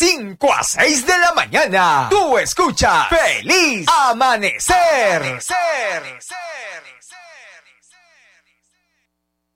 5 a 6 de la mañana. Tú escuchas Feliz Amanecer.